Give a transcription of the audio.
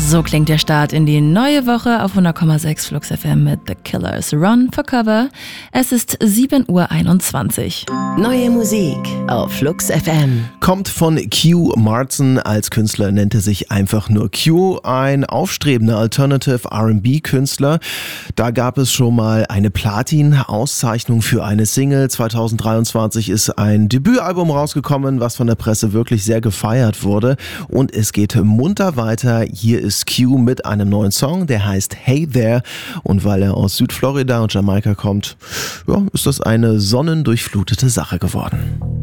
So klingt der Start in die neue Woche auf 100,6 Flux FM mit The Killers. Run for Cover. Es ist 7:21 Uhr. Neue Musik auf Flux FM. Kommt von Q Martin. Als Künstler nennt er sich einfach nur Q. Ein aufstrebender Alternative R&B-Künstler. Da gab es schon mal eine Platin-Auszeichnung für eine Single. 2023 ist ein Debütalbum rausgekommen, was von der Presse wirklich sehr gefeiert wurde. Und es geht munter weiter. Hier ist Q mit einem neuen Song, der heißt Hey There. Und weil er aus Südflorida und Jamaika kommt, ja, ist das eine sonnendurchflutete Sache geworden.